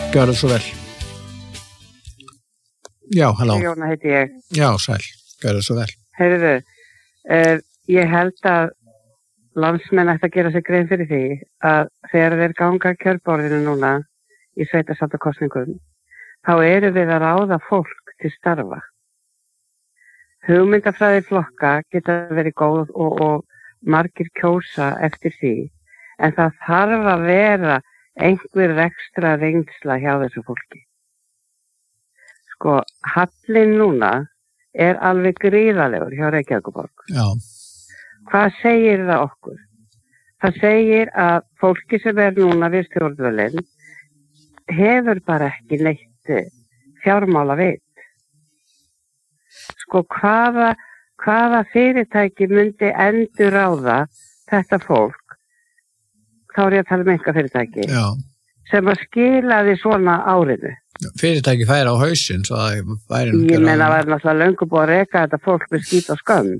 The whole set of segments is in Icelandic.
Gjörðu svo vel. Já, halló. Jóna heiti ég. Já, sæl. Gjörðu svo vel. Heyrðu, ég held að landsmenn ætti að gera sig grein fyrir því að þegar þeir ganga kjörborðinu núna í sveitarstjórnarkosningum, þá eru við að ráða fólk til starfa. Hugmyndafræði flokka geta verið góð og margir kjósa eftir því, en það þarf að vera einhver ekstra reynsla hjá þessu fólki. Sko, hallinn núna er alveg gríðalegur hjá Reykjavíkurborg. Já. Hvað segir það okkur? Það segir að fólki sem er núna við stjórnvölinn hefur bara ekki neitt fjármála veit. Sko, hvaða fyrirtæki myndi endurráða þetta fólk, þá er ég að tala um einkafyrirtæki, Já. sem að skilaði svona árinu. Fyrirtæki færi á hausinn, svo það væri Ég meina að væri náttúrulega löngu búið að reka þetta fólk með skít og skömm.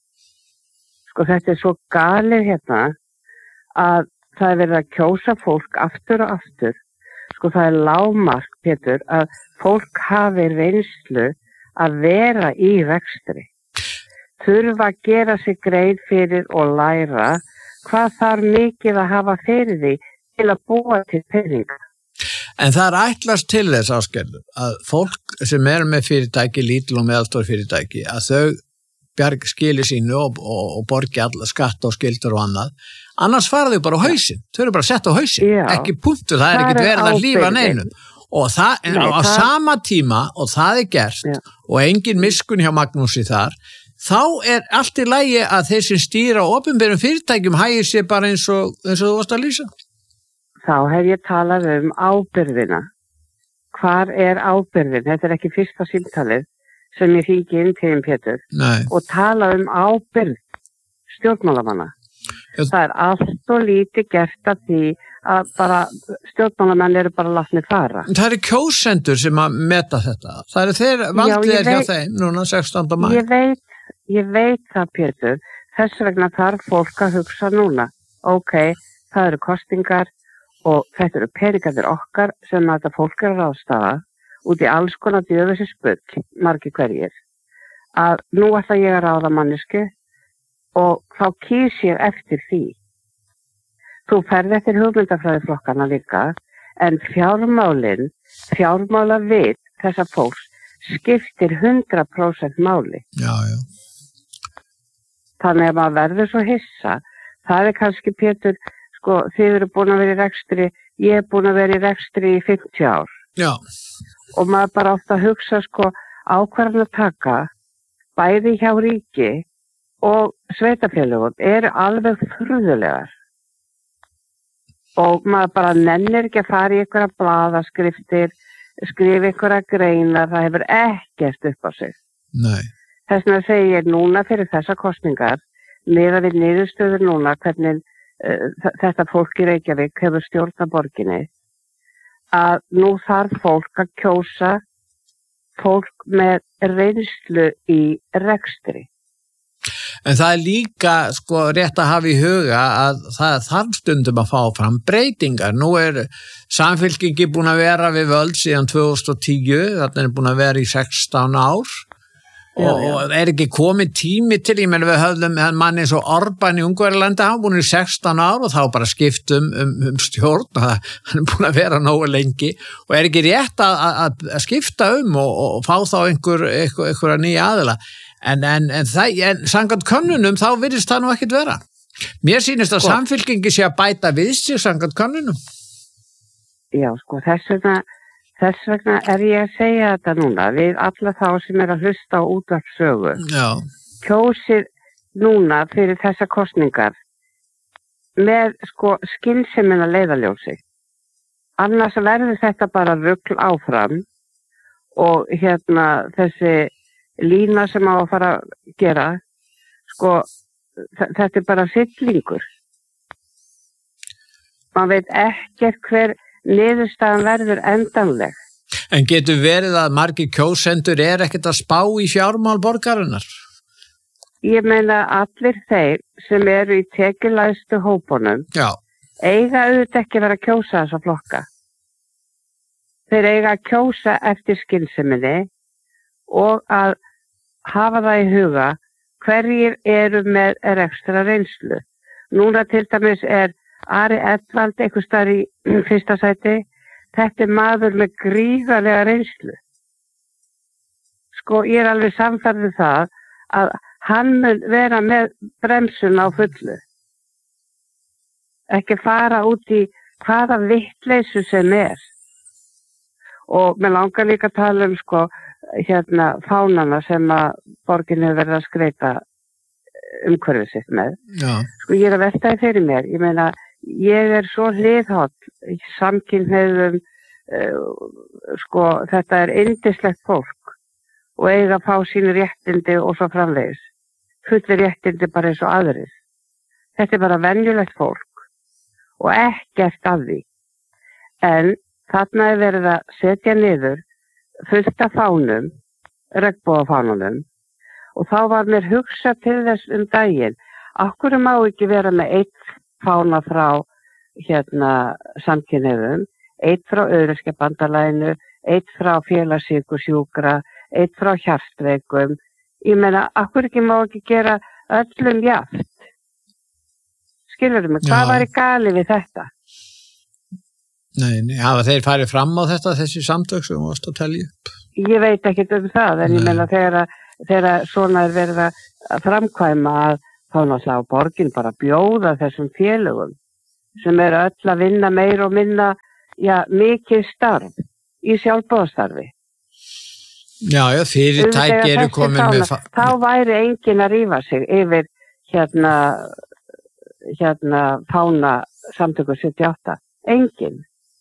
Sko, þetta er svo galið hérna að það er verið að kjósa fólk aftur og aftur. Sko, það er lágmark, Pétur, að fólk hafi reynslu að vera í rekstri. Þurfa að gera sig grein fyrir og læra hvað þarf mikið að hafa fyrir því til að búa til peninga. En það er ætlast til þess, Ásgerður, að fólk sem er með fyrirtæki, lítil og meðalstór fyrirtæki, að þau skili sínu og borgi alla skatt og skyldur og annað. Annars fara þau bara á hausinn. Þau eru bara sett á hausinn. Já. Ekki punktur, það er ekkert verið að hlífa neinum. Og á sama tíma, og það er gert, og engin miskun hjá Magnúsi þar, þá er allt í lagi að þeir sem stýra opinberum fyrirtækjum hægir sér bara eins og þú varst að lýsa. Þá hef ég talað um ábyrgðina. Hvar er ábyrgðin? Þetta er ekki fyrsta símtalið sem ég hringi inn til Pétur. Nei. Og tala um ábyrgð stjórnmálamanna. Það er allt og lítið gert af því að bara stjórnmálamenn eru bara látnir fara. Það eru kjósendur sem að meta þetta. Það eru þeir valdlegir hjá þeim núna 16. maí. Ég veit það, Pétur. Þess vegna þarf fólk að hugsa núna. Ok, það eru kostingar og þetta eru peningarnir okkar sem að þetta fólk er að ráðstafa út í alls konar djöfisins spull, margir hverjir, að nú ætla ég að ráða mannesku og þá kýs ég eftir því. Þú ferð eftir hugmyndafræðiflokkana líka, en fjármálavit þessa fólks skiptir 100% máli. Já. Þannig að maður verður svo hissa. Það er kannski, Pétur, sko, þið eru búin að vera í rekstri, ég er búin að vera í rekstri í 50 ár. Já. Og maður bara átt að hugsa, sko, ákvarðan að taka, bæði hjá ríki og sveitarfélögum eru alveg furðulegar. Og maður bara nennir ekki að fara í einhverja blaðaskriftir, skrifa einhverja greinar, það hefur ekkert upp á sig. Nei. Þess vegna segi ég núna fyrir þessa kosningar, miðað við niðurstöður núna, hvernig þetta fólk í Reykjavík hefur stjórnað borginni, að nú þarf fólk að kjósa fólk með reynslu í rekstri. En það er líka sko rétt að hafa í huga að það þarf stundum að fá fram breytingar. Nú er Samfylkingi búin að vera við völd síðan 2010, þarna er búin að vera í 16 ár. Og er ekki komið tími til, ég meina við höfðum manni eins og Orbán í Ungverjalandi, hann búin í 16 ár og þá bara skipt um stjórn og hann er búin að vera nógu lengi og er ekki rétt að skipta og fá þá einhverja nýja aðila en samkvæmt könnunum þá virðist það nú ekkert vera. Mér sýnist að Samfylkingi sé að bæta við sig samkvæmt könnunum. Já, sko, þess vegna er ég að segja þetta núna við alla þá sem er að hlusta á útvarpssögu. Já. Kjósið núna fyrir þessa kosningar með sko skynsemina leiðarljósi. Annars verður þetta bara rugl áfram og þessi lína sem á að fara að gera, sko, þetta er bara fyllingur. Man veit ekkert hver niðurstaðan verður endanleg. En getur verið að margir kjósendur ekkert að spá í fjármál borgarinnar? Ég meina allir þeir sem eru í tekjulægstu hópunum eiga auðvitað ekki vera að kjósa þessa flokka. þeir eiga að kjósa eftir skynseminni og að hafa það í huga hverjir eru með ekstra reynslu. Núna til dæmis Ari Edvald einhvers staðar í fyrsta sæti. Þetta maður með gríðarlega reynslu. Sko, ég alveg samfærð það að hann mun vera með bremsun á fullu. Ekki fara út í hvaða vittleysu sem Og mér langar líka að tala sko, fánana sem að borgin hefur verið að skreita umhverfið sitt með. Já. Sko, ég að velta fyrir mér. Ég meina, ég svo hliðhátt samkynhneigðum, sko, þetta yndislegt fólk og eiga að fá sínu réttindi og svo framvegis. Fullir réttindi bara eins og aðrir. Þetta bara venjulegt fólk og ekkert af því. En þarna verið að setja niður fullt af fánum, regnbogafánunum, og þá var mér hugsað til þess daginn. Akkur má ekki vera með einn fána frá samkynhneigðum, einn frá Öryrkjabandalaginu, einn frá félagssykursjúkra, einn frá hjartveikum. Ég meina, akkur má ekki gera öllum jafnt. Skilurðu mig, hvað var í gali við þetta? Nei, hafa þeir farið fram á þetta, þessi samtök sem varst að telja upp? Ég veit ekki það, en ég meina þegar svona verið að framkvæma að þá náttúrulega á borgin bara bjóða þessum félögum sem öll að vinna meir og minna, mikið starf í sjálfboðastarfi. Já, fyrirtæki eru komin með... Þá væri enginn að rífa sig yfir fána samtöku 78. Enginn.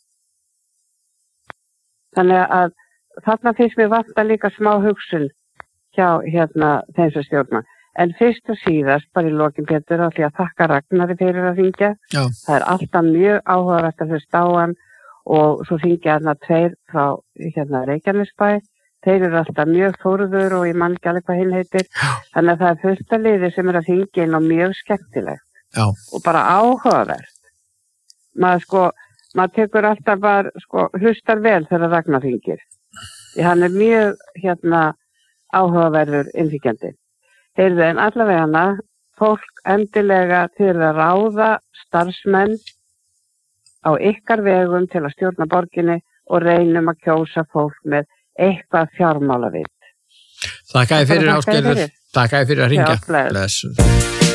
Þannig að þarna finnst mér vanta líka smá hugsun hjá þeim sem stjórna. En fyrst og síðast, bara í lokin Pétur, ætla ég að þakka Ragnari fyrir að hringja. Já. Það alltaf mjög áhugavert að hlusta á hann og svo hringja tveir frá Reykjanesbæ. Þeir eru alltaf mjög þórður og ég man ekki alveg hvað hinn heitir. Já. Þannig að það fullt af liði sem að hringja inn og mjög skemmtilegt. Já. Og bara áhugavert. Maður tekur alltaf hlustar vel þegar Ragnar hringir. Því hann mjög áhugaverður innflytjandi. Heyrðu, en allavega fólk endilega til að ráða starfsmenn á ykkar vegum til að stjórna borginni og reynum að kjósa fólk með eitthvað fjármálavit. Þakka þér fyrir, Ásgerður. Þakka þér fyrir að hringja. Já, bless.